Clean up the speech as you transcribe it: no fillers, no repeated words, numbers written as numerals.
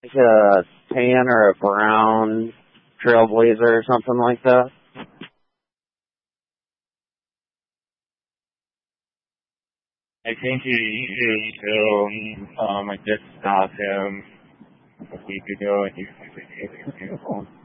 Like a tan or a brown Trailblazer or something like that? I think he is still, I just stopped him a week ago and he's beautiful.